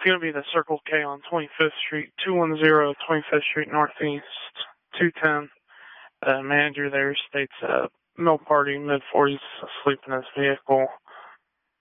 It's going to be the Circle K on 25th Street, 210 25th Street Northeast, 210. The manager there states a male party, mid-40s, asleep in his vehicle.